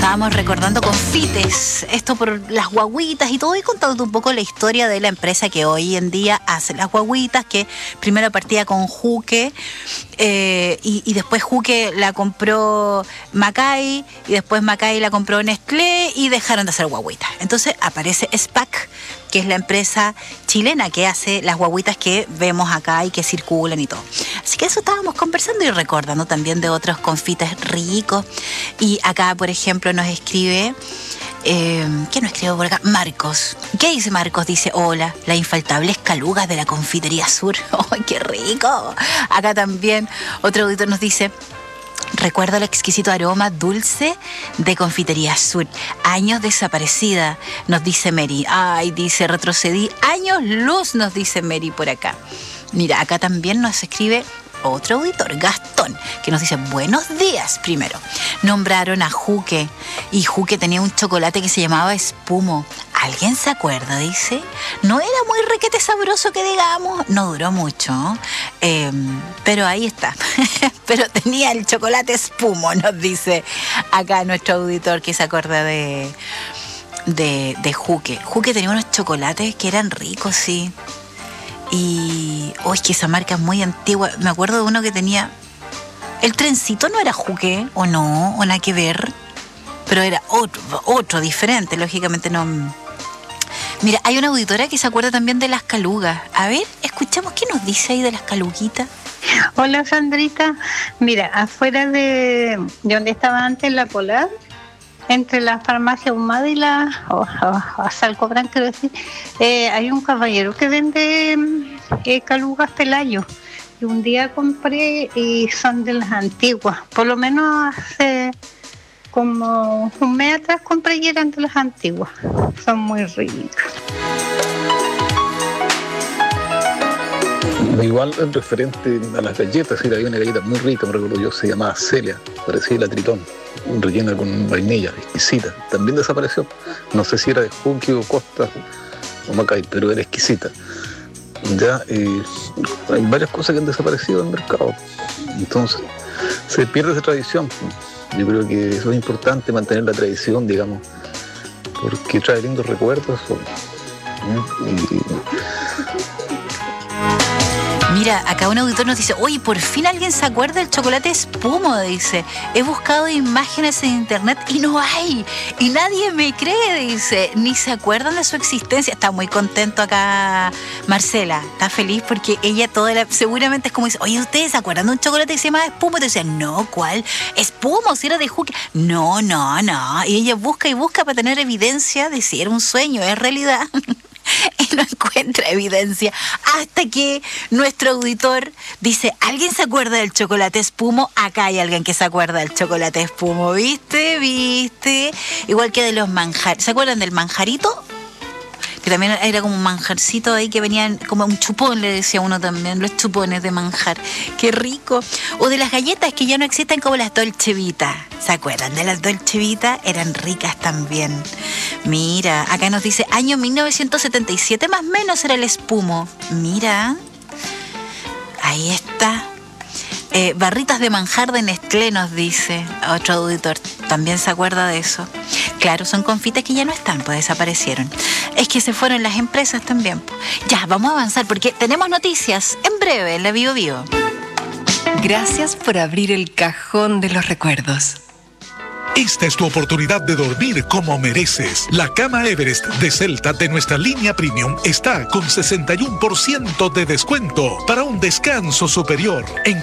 Estábamos recordando confites, esto por las guagüitas y todo, y contándote un poco la historia de la empresa que hoy en día hace las guagüitas, que primero partía con Juque, y después Juque la compró Macay, y después Macay la compró Nestlé, y dejaron de hacer guagüitas. Entonces aparece SPAC, que es la empresa chilena que hace las guagüitas que vemos acá y que circulan y todo. Así que eso estábamos conversando y recordando también de otros confites ricos. Y acá, por ejemplo, nos escribe... ¿Quién nos escribe por acá? Marcos. ¿Qué dice Marcos? Dice, hola, las infaltables calugas de la Confitería Sur. ¡Ay, qué rico! Acá también otro auditor nos dice... Recuerdo el exquisito aroma dulce de Confitería Sur. Años desaparecida, nos dice Mary. Ay, dice, retrocedí años luz, nos dice Mary por acá. Mira, acá también nos escribe otro auditor, Gastón, que nos dice, buenos días primero. Nombraron a Juque, y Juque tenía un chocolate que se llamaba Espumo. ¿Alguien se acuerda? Dice. No era muy requete sabroso que digamos, no duró mucho, pero ahí está. Pero tenía el chocolate Espumo, nos dice acá nuestro auditor que se acuerda de Juque. Juque tenía unos chocolates que eran ricos, sí. Y es que esa marca es muy antigua. Me acuerdo de uno que tenía... El trencito no era Juque, o no, o nada que ver, pero era otro diferente, lógicamente no... Mira, hay una auditora que se acuerda también de las calugas. A ver, escuchamos qué nos dice ahí de las caluguitas. Hola, Sandrita. Mira, afuera de donde estaba antes la Polar, entre la farmacia Humada y la Salcobran, quiero decir, hay un caballero que vende calugas Pelayo. Y un día compré y son de las antiguas. Por lo menos hace como un mes atrás compré y eran de las antiguas. Son muy ricas. Igual en referente a las galletas, sí, había una galleta muy rica, me recuerdo yo, se llamaba Celia, parecía la Tritón, rellena con vainilla, exquisita. También desapareció. No sé si era de Juque o Costa o Macay, pero era exquisita. Ya hay varias cosas que han desaparecido del mercado. Entonces, se pierde esa tradición. Yo creo que eso es importante, mantener la tradición, digamos, porque trae lindos recuerdos. Mira, acá un auditor nos dice, oye, por fin alguien se acuerda del chocolate Espumo, dice. He buscado imágenes en internet y no hay. Y nadie me cree, dice. Ni se acuerdan de su existencia. Está muy contento acá Marcela. Está feliz porque ella seguramente es como dice, oye, ¿ustedes se acuerdan de un chocolate que se llama Espumo? Y te decían, no, ¿cuál? Espumo, si era de Juque. No. Y ella busca y busca para tener evidencia de si era un sueño, es realidad. Y no encuentra evidencia hasta que nuestro auditor dice, ¿alguien se acuerda del chocolate Espumo? Acá hay alguien que se acuerda del chocolate Espumo, ¿viste? Igual que de los manjares. ¿Se acuerdan del manjarito? Que también era como un manjarcito ahí que venían como un chupón, le decía uno también, los chupones de manjar. ¡Qué rico! O de las galletas que ya no existen, como las Dolce Vita. ¿Se acuerdan de las Dolce Vita? Eran ricas también. Mira, acá nos dice, año 1977 más o menos era el Espumo. Mira, ahí está. Barritas de manjar de Nestlé, nos dice otro auditor. También se acuerda de eso. Claro, son confites que ya no están, pues desaparecieron. Es que se fueron las empresas también. Ya, vamos a avanzar porque tenemos noticias en breve en la Bio Bio. Gracias por abrir el cajón de los recuerdos. Esta es tu oportunidad de dormir como mereces. La cama Everest de Celta de nuestra línea Premium está con 61% de descuento para un descanso superior.